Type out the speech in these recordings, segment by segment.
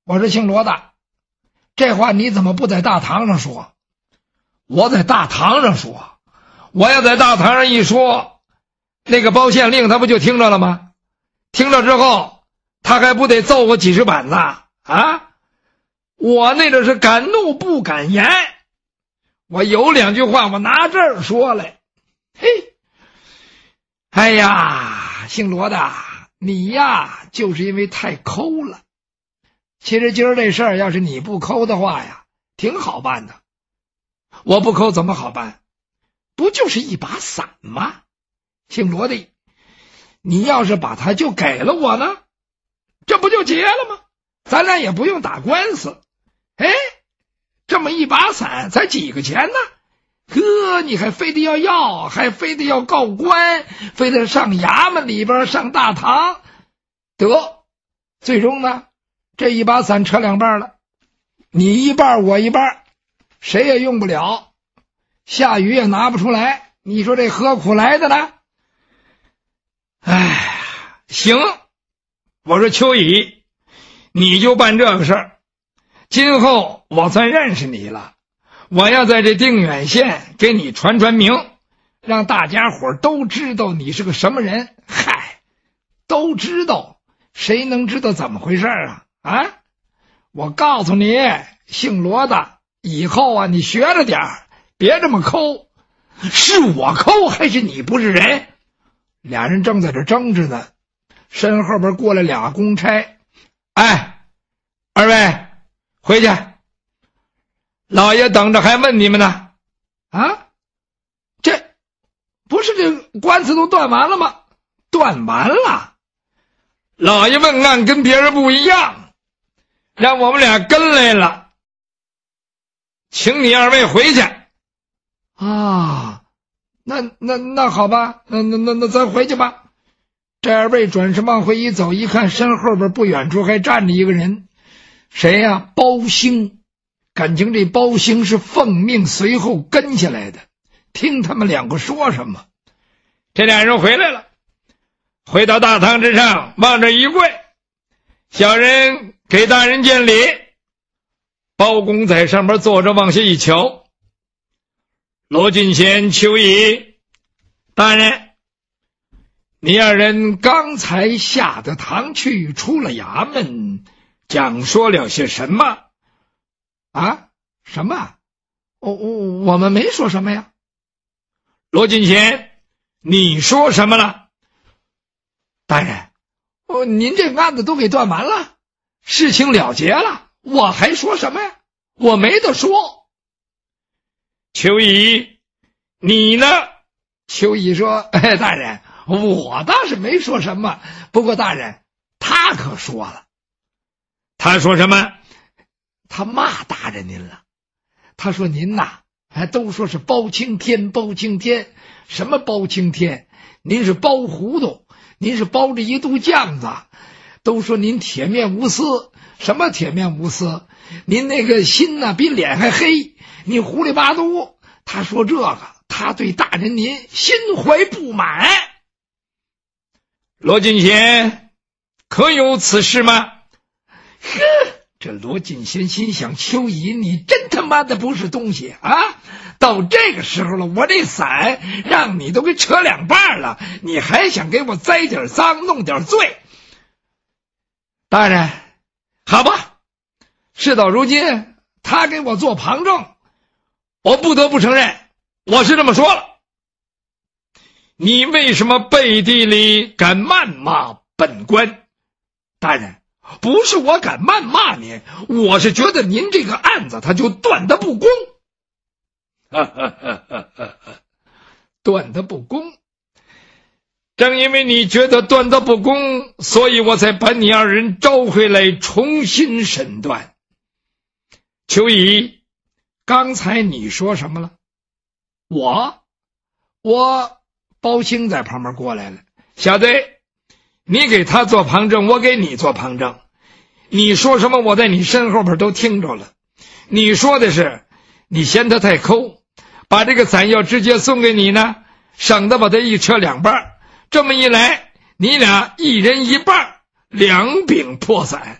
我说姓罗的，这话你怎么不在大堂上说？我在大堂上说，我要在大堂上一说，那个包县令他不就听着了吗？听着之后他还不得揍我几十板子啊？我那个是敢怒不敢言，我有两句话我拿这儿说来。嘿，哎呀，姓罗的，你呀就是因为太抠了。其实今儿这事儿要是你不抠的话呀，挺好办的。我不抠怎么好办？不就是一把伞吗？姓罗的，你要是把它就给了我呢，这不就结了吗？咱俩也不用打官司。哎，这么一把伞才几个钱呢？呵，你还非得要，还非得要告官，非得上衙门里边，上大堂。得，最终呢，这一把伞扯两半了，你一半我一半，谁也用不了，下雨也拿不出来，你说这何苦来的呢？哎，行，我说秋乙，你就办这个事儿，今后我算认识你了，我要在这定远县给你传传名，让大家伙都知道你是个什么人。嗨，都知道，谁能知道怎么回事啊？我告诉你，姓罗的，以后啊你学着点儿，别这么抠。是我抠还是你不是人？俩人正在这争执呢，身后边过来俩公差。哎，二位回去，老爷等着还问你们呢。啊，这不是这官司都断完了吗？断完了，老爷问案跟别人不一样，让我们俩跟来了，请你二位回去。啊，那好吧，那咱回去吧。这二位转身往回一走，一看身后边不远处还站着一个人，谁呀？包兴。感情这包兴是奉命随后跟下来的，听他们两个说什么。这俩人回来了，回到大堂之上，往这一跪，小人给大人见礼。包公在上边坐着，往下一瞧，罗俊贤、邱乙，大人，你二人刚才下得堂去，出了衙门，讲说了些什么？啊？什么？我们没说什么呀。罗俊贤，你说什么了？大人，您这案子都给断完了，事情了结了，我还说什么呀？我没得说。邱乙，你呢？邱乙说，哎，大人，我倒是没说什么，不过大人，他可说了。他说什么？他骂大人您了。他说您呐，都说是包青天，包青天，什么包青天？您是包糊涂，您是包着一肚酱子。都说您铁面无私，什么铁面无私？您那个心呐比脸还黑，你糊里八嘟。他说这个，他对大人您心怀不满。罗俊贤，可有此事吗？呵，这罗俊贤心想，邱乙你真他妈的不是东西啊！到这个时候了，我这伞让你都给扯两半了，你还想给我栽点赃，弄点罪？大人，好吧，事到如今，他给我做旁证，我不得不承认，我是这么说了。你为什么背地里敢谩骂本官？大人，不是我敢谩骂您，我是觉得您这个案子它就断得不公。断得不公，正因为你觉得断得不公，所以我才把你二人招回来重新审断。邱乙，刚才你说什么了？我包兴在旁边过来了。小子，你给他做旁证，我给你做旁证。你说什么我在你身后边都听着了。你说的是你嫌他太抠，把这个伞要直接送给你呢，省得把它一扯两半。这么一来，你俩一人一半，两柄破伞。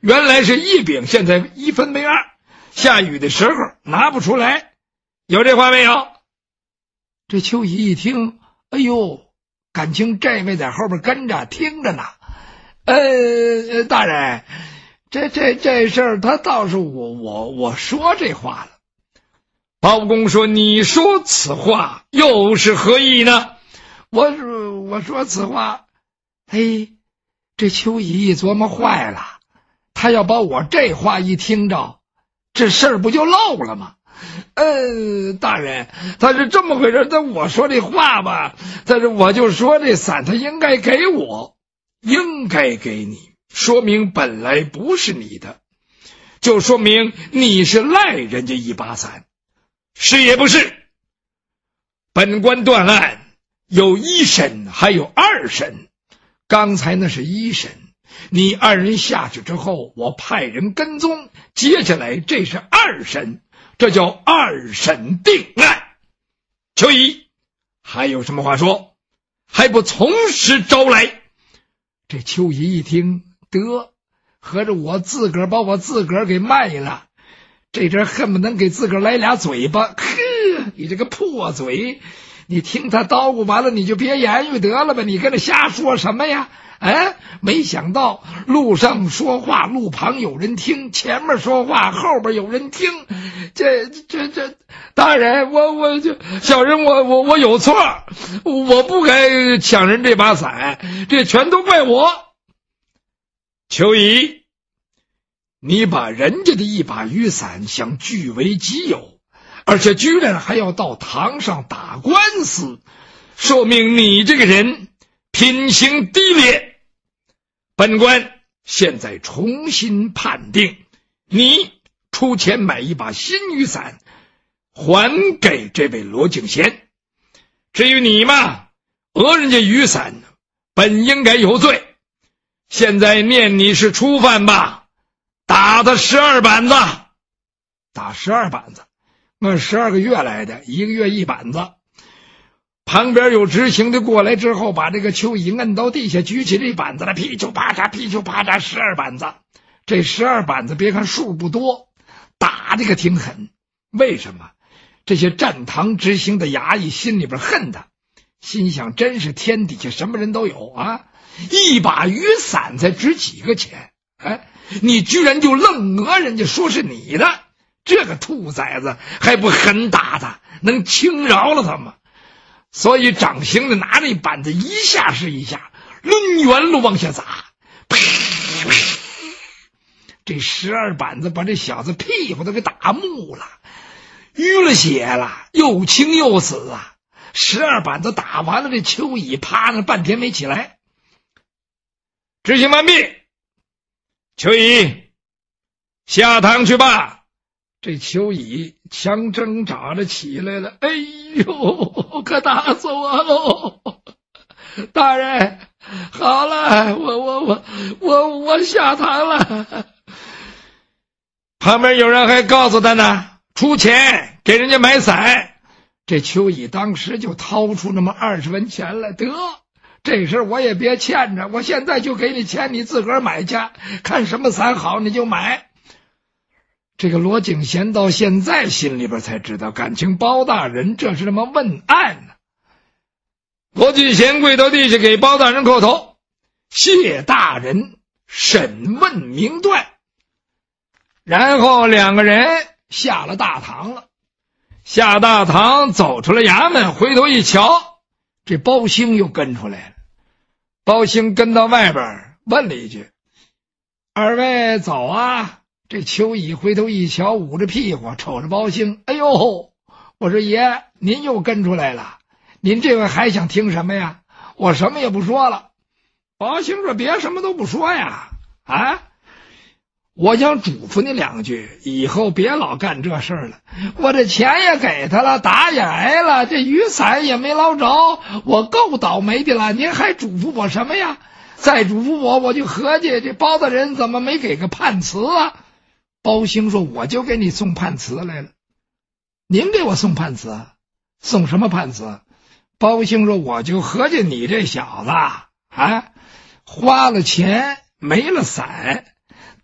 原来是一饼，现在一分为二，下雨的时候拿不出来，有这话没有？这邱乙一听，哎呦，感情这位在后边跟着听着呢。大人，这事儿他倒是我说这话了。包公说：“你说此话又是何意呢？”我说此话，这邱乙一琢磨，坏了，他要把我这话一听着，这事儿不就漏了吗？大人，他是这么回事，但我说这话吧，但是我就说这伞他应该给我，应该给你，说明本来不是你的，就说明你是赖人家一把伞，是也不是？本官断案有一审还有二审，刚才那是一审，你二人下去之后，我派人跟踪，接下来这是二审，这叫二审定案。邱乙还有什么话说？还不从实招来？这邱乙一听，得，合着我自个儿把我自个儿给卖了，这阵恨不能给自个儿来俩嘴巴。呵，你这个破嘴，你听他叨咕完了你就别言语得了吧，你跟着瞎说什么呀？没想到路上说话路旁有人听，前面说话后边有人听，这大人，我小人我有错，我不该抢人这把伞，这全都怪我。邱乙，你把人家的一把雨伞想据为己有，而且居然还要到堂上打官司，说明你这个人品行低劣。本官现在重新判定，你出钱买一把新雨伞还给这位罗敬贤。至于你嘛，讹人家雨伞本应该有罪，现在念你是初犯吧，打他12板子。打12板子，那12个月来的，一个月一板子。旁边有执行的过来之后，把这个邱乙摁到地下，举起这板子来，噼啾啪嚓噼啾啪嚓12板子。这12板子别看数不多，打这个挺狠。为什么？这些站堂执行的衙役心里边恨他，心想真是天底下什么人都有啊，一把雨伞才值几个钱，你居然就愣讹人家说是你的，这个兔崽子还不狠打他，能轻饶了他吗？所以掌刑的拿那板子一下是一下，抡圆了往下砸，这12板子把这小子屁股都给打木了，淤了血了，又青又死啊！12板子打完了，这邱乙趴了半天没起来。执行完毕，邱乙下堂去吧。这邱乙强挣扎着起来了，哎呦，可打死我喽！大人，好了，我下堂了。旁边有人还告诉他呢，出钱给人家买伞。这邱乙当时就掏出那么20文钱来，得，这事我也别欠着，我现在就给你钱，你自个儿买去，看什么伞好你就买。这个罗敬贤到现在心里边才知道，感情包大人这是这么问案呢。罗敬贤跪到地下给包大人叩头，谢大人审问明断。然后两个人下了大堂了。下大堂走出了衙门，回头一瞧，这包兴又跟出来了。包兴跟到外边问了一句：“二位走啊？”这邱乙回头一瞧，捂着屁股瞅着包兴，哎呦，我说爷，您又跟出来了，您这回还想听什么呀？我什么也不说了。包兴说：“别什么都不说呀，我想嘱咐你2句，以后别老干这事儿了。我这钱也给他了，打也挨了，这雨伞也没捞着，我够倒霉的了，您还嘱咐我什么呀？再嘱咐我就合计这包大人怎么没给个判词啊？”包兴说：“我就给你送判词来了。”您给我送判词？送什么判词？包兴说：“我就合计你这小子花了钱没了伞，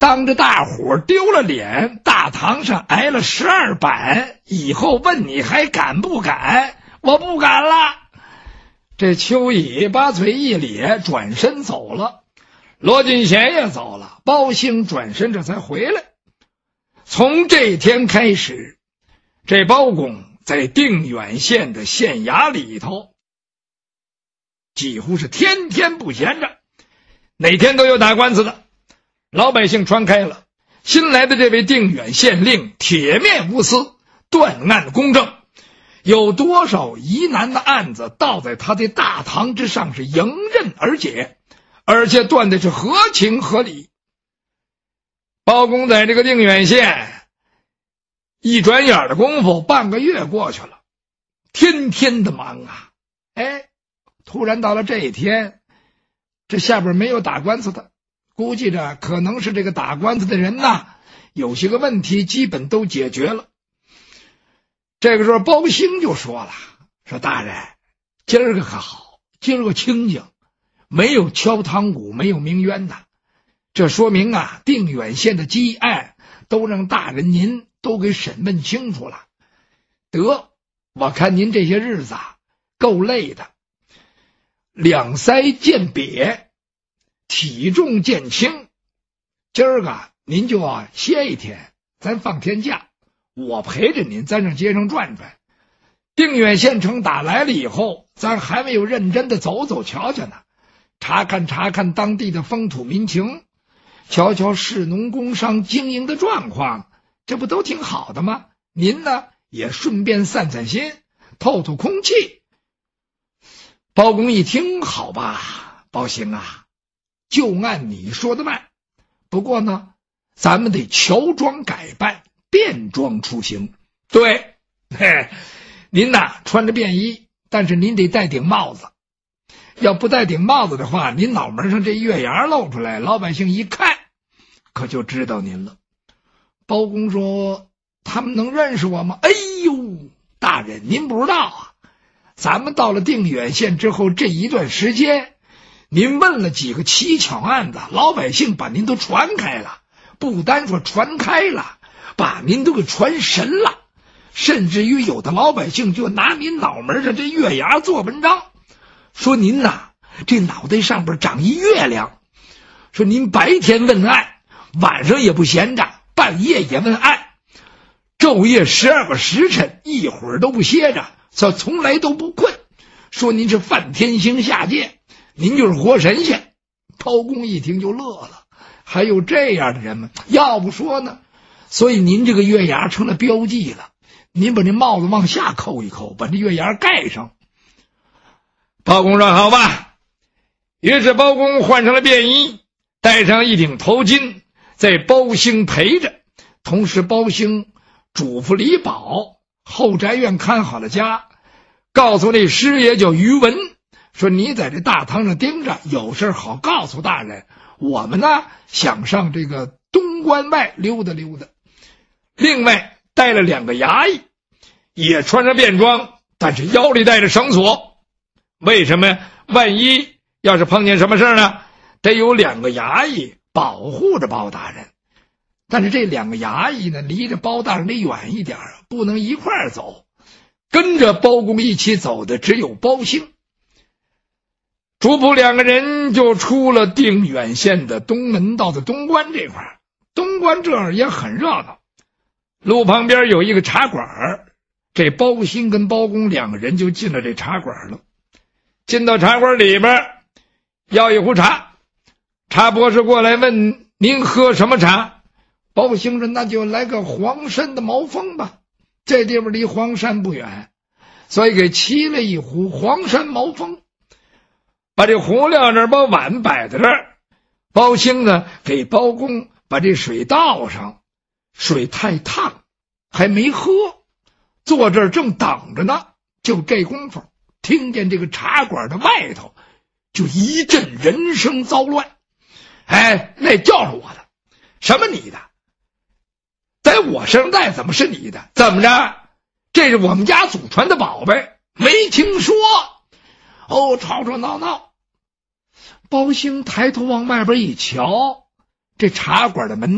当着大伙丢了脸，大堂上挨了12板，以后问你还敢不敢？我不敢了。这邱乙把嘴一咧，转身走了。罗俊贤也走了，包兴转身这才回来。从这天开始，这包公在定远县的县衙里头几乎是天天不闲着，哪天都有打官司的。老百姓传开了，新来的这位定远县令铁面无私，断案公正，有多少疑难的案子倒在他的大堂之上是迎刃而解，而且断的是合情合理。包公在这个定远县一转眼的功夫，半个月过去了，天天的忙啊。突然到了这一天，这下边没有打官司的，估计着可能是这个打官司的人呐，有些个问题基本都解决了。这个时候包兴就说了，说大人，今儿个可好，今儿个清静，没有敲堂鼓，没有鸣冤呐。这说明啊，定远县的积案都让大人您都给审问清楚了。得，我看您这些日子啊够累的，两腮渐瘪，体重渐轻，今儿个您就歇一天，咱放天假，我陪着您咱上街上转转。定远县城打来了以后，咱还没有认真的走走瞧瞧呢，查看当地的风土民情，瞧瞧士农工商经营的状况，这不都挺好的吗？您呢也顺便散散心，透透空气。包公一听，好吧，包兴啊，就按你说的办，不过呢咱们得乔装改扮，便装出行。对，您呐穿着便衣，但是您得戴顶帽子，要不戴顶帽子的话，您脑门上这月牙露出来，老百姓一看可就知道您了。包公说，他们能认识我吗？哎呦，大人您不知道啊，咱们到了定远县之后这一段时间，您问了几个蹊跷案子，老百姓把您都传开了，不单说传开了，把您都给传神了，甚至于有的老百姓就拿您脑门上这月牙做文章，说您呐这脑袋上边长一月亮，说您白天问案，晚上也不闲着，半夜也问案，昼夜12个时辰一会儿都不歇着，从来都不困，说您是梵天星下界，您就是活神仙。包公一听就乐了，还有这样的人吗？要不说呢，所以您这个月牙成了标记了，您把这帽子往下扣一扣，把这月牙盖上。包公说好吧，于是包公换上了便衣，戴上一顶头巾，在包兴陪着，同时包兴嘱咐李宝后宅院看好了家，告诉那师爷叫于文，说你在这大堂上盯着，有事好告诉大人，我们呢想上这个东关外溜达溜达。另外带了2个衙役，也穿着便装，但是腰里带着绳索。为什么呀？万一要是碰见什么事呢，得有2个衙役保护着包大人。但是这2个衙役呢，离着包大人得远一点，不能一块儿走。跟着包公一起走的只有包兴。主仆2个人就出了定远县的东门，到的东关这块。东关这儿也很热闹，路旁边有一个茶馆，这包兴跟包公2个人就进了这茶馆了。进到茶馆里边，要一壶茶，茶博士过来问您喝什么茶？包兴说那就来个黄山的毛峰吧，这地方离黄山不远，所以给沏了一壶黄山毛峰。把这壶撂这儿，把碗摆在这儿，包兴呢给包公把这水倒上，水太烫还没喝，坐这儿正等着呢。就这功夫，听见这个茶馆的外头就一阵人声骚乱。那叫是我的，什么你的？在我身上戴怎么是你的？怎么着？这是我们家祖传的宝贝，没听说？吵吵闹闹。包兴抬头往外边一瞧，这茶馆的门